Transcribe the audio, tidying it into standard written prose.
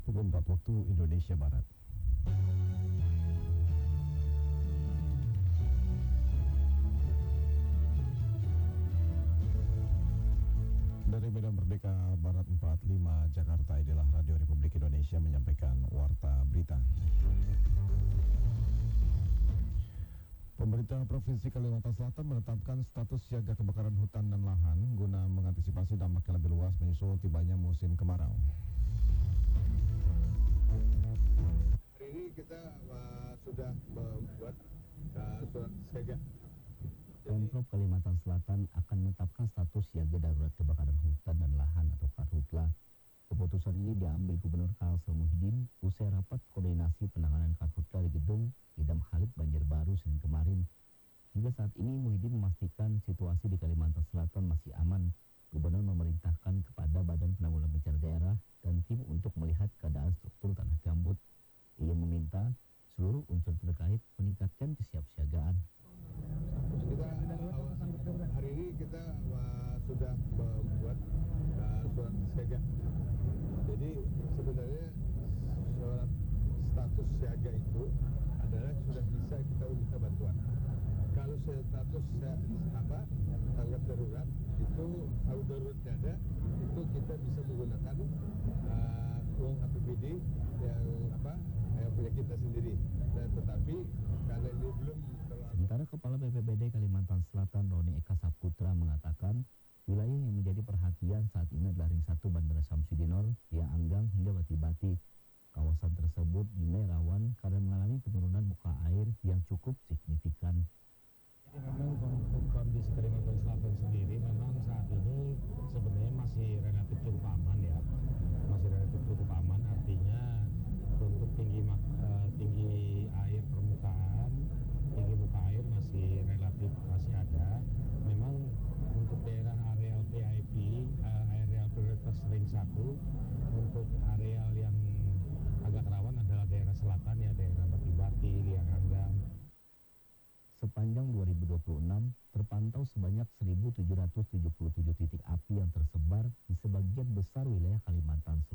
pukul 4 waktu Indonesia Barat. Dari Medan Merdeka Barat 45 Jakarta, inilah Radio Republik Indonesia menyampaikan Warta Berita. Pemerintah Provinsi Kalimantan Selatan menetapkan status siaga kebakaran hutan dan lahan guna mengantisipasi dampak yang lebih luas menyusul tibanya musim kemarau. Hari ini kita sudah membuat surat siaga. Pemprov Kalimantan Selatan akan menetapkan status siaga darurat kebakaran hutan dan lahan atau Karhutla. Keputusan ini diambil Gubernur Kalsel Muhyiddin usai rapat koordinasi penanganan Karhutla di gedung Idam Khalid Banjarbaru Senin kemarin. Hingga saat ini Muhyiddin memastikan situasi di Kalimantan Selatan masih aman. Gubernur memerintahkan kepada Badan Penanggulangan Bencana Daerah dan tim untuk melihat keadaan struktur tanah gambut. Ia meminta seluruh unsur terkait meningkatkan kesiapsiagaan. Hari ini kita sudah membuat surat siaga. Jadi sebenarnya surat status siaga itu adalah sudah bisa kita minta bantuan. Kalau status tanggap darurat itu kalau daruratnya ada, itu kita bisa menggunakan uang APBD yang punya kita sendiri. Dan tetapi karena ini belum terlalu. Sementara Kepala BPBD Kalimantan Selatan Roni Eka Saputra mengatakan wilayah yang menjadi perhatian saat ini adalah Ring 1 Bandara Samsudinor, Lia Anggang hingga Bati-Bati. Kawasan tersebut dinilai rawan karena mengalami penurunan muka air yang cukup signifikan. Jadi memang untuk kondisi Kalimantan Selatan sendiri memang saat ini sebenarnya masih relatif cukup aman ya. Masih relatif cukup aman, artinya untuk tinggi air permukaan, tinggi muka air masih relatif masih ada. Memang untuk daerah areal PIP, areal prioritas Ring 1, untuk areal yang agak rawan adalah daerah selatan ya, daerah Bati-Bati, Liang Anggang. Sepanjang 2026 terpantau sebanyak 1.777 titik api yang tersebar di sebagian besar wilayah Kalimantan